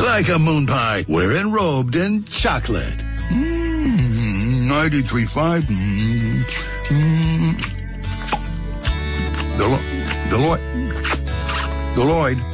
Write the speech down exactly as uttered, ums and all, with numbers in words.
like a moon pie. We're enrobed in chocolate. Mmm, ninety-three point five. Mmm, mmm. Delo- Deloitte. Deloitte.